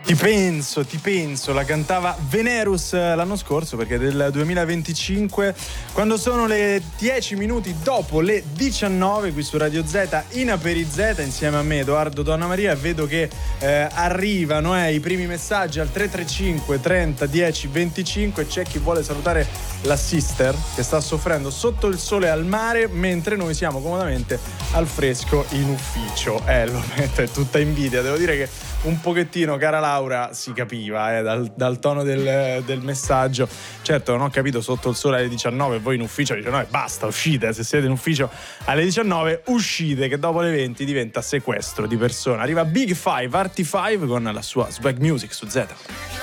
Ti penso, la cantava Venerus l'anno scorso, perché del 2025, quando sono le 10 minuti dopo le 19 qui su Radio Z in Aperi Z insieme a me Edoardo Donna Maria, e vedo che arrivano i primi messaggi al 335 30 10 25. C'è chi vuole salutare la sister che sta soffrendo sotto il sole al mare mentre noi siamo comodamente al fresco in ufficio. Lo metto, è tutta invidia, devo dire che un pochettino, cara Laura, si capiva dal tono del messaggio. Certo, non ho capito sotto il sole alle 19 voi in ufficio alle 19 basta, uscite. Se siete in ufficio alle 19 uscite, che dopo le 20 diventa sequestro di persona. Arriva Big Five, Artie 5 con la sua Swag Music su Z.